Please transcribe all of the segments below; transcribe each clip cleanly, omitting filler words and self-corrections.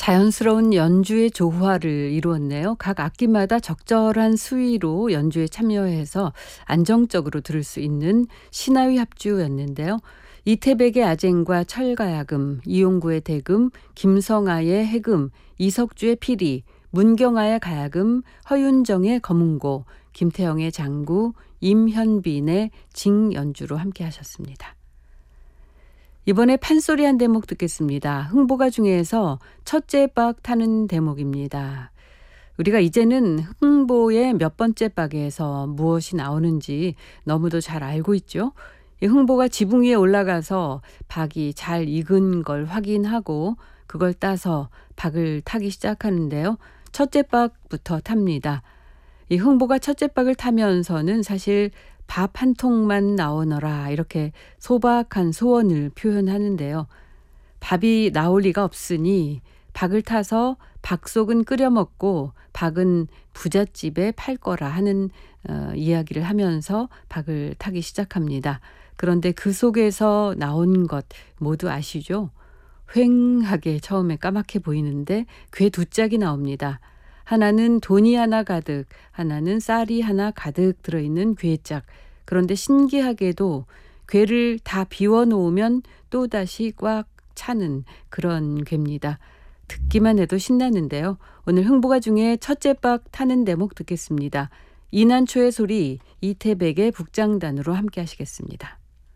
자연스러운 연주의 조화를 이루었네요. 각 악기마다 적절한 수위로 연주에 참여해서 안정적으로 들을 수 있는 신화위 합주였는데요. 이태백의 아쟁과 철가야금, 이용구의 대금, 김성아의 해금, 이석주의 피리, 문경아의 가야금, 허윤정의 거문고, 김태형의 장구, 임현빈의 징 연주로 함께 하셨습니다. 이번에 판소리 한 대목 듣겠습니다. 흥보가 중에서 첫째 박 타는 대목입니다. 우리가 이제는 흥보의 몇 번째 박에서 무엇이 나오는지 너무도 잘 알고 있죠. 이 흥보가 지붕 위에 올라가서 박이 잘 익은 걸 확인하고 그걸 따서 박을 타기 시작하는데요. 첫째 박부터 탑니다. 이 흥보가 첫째 박을 타면서는 사실 밥 한 통만 나오너라 이렇게 소박한 소원을 표현하는데요. 밥이 나올 리가 없으니 박을 타서 박속은 끓여 먹고 박은 부잣집에 팔 거라 하는 이야기를 하면서 박을 타기 시작합니다. 그런데 그 속에서 나온 것 모두 아시죠? 휑하게 처음에 까맣게 보이는데 괴 두 짝이 나옵니다. 하나는 돈이 하나 가득, 하나는 쌀이 하나 가득 들어있는 괴짝. 그런데 신기하게도 괴를 다 비워놓으면 또다시 꽉 차는 그런 괴입니다. 듣기만 해도 신나는데요. 오늘 흥보가 중에 첫째 박 타는 대목 듣겠습니다. 이난초의 소리, 이태백의 북장단으로 함께 하시겠습니다.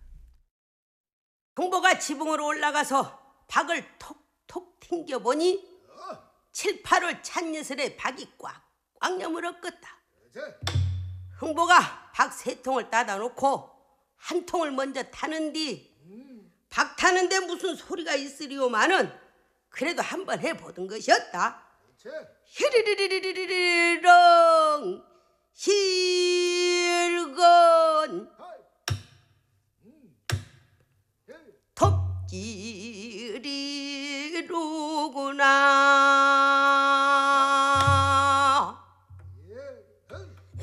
흥보가 지붕으로 올라가서 박을 톡톡 튕겨보니 7, 8월 찬예슬에 박이 꽉꽉 여물었겠다. 흥보가 박 3통을 따다 놓고 한 통을 먼저 타는 뒤 박 타는데 무슨 소리가 있으리오마는 그래도 한번 해보던 것이었다. 히리리리리리리렁 실건 톱질이로구나